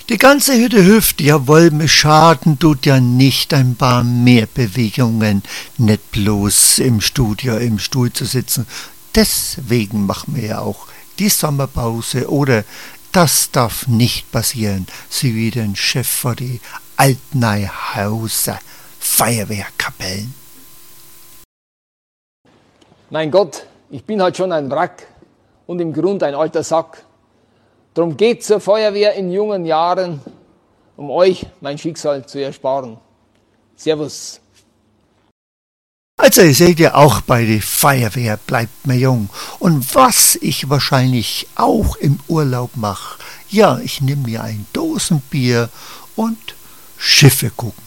Die ganze Hütte hüpft, jawohl, mir schaden tut ja nicht ein paar mehr Bewegungen, nicht bloß im Studio, im Stuhl zu sitzen. Deswegen machen wir ja auch die Sommerpause oder das darf nicht passieren, sie wie den Chef vor die Altneihauser Feuerwehrkapellen. Mein Gott, ich bin halt schon ein Wrack und im Grund ein alter Sack. Drum geht zur Feuerwehr in jungen Jahren, um euch mein Schicksal zu ersparen. Servus. Also ihr seht ja auch bei der Feuerwehr bleibt mir jung. Und was ich wahrscheinlich auch im Urlaub mache, ja, ich nehme mir ein Dosenbier und Schiffe gucken.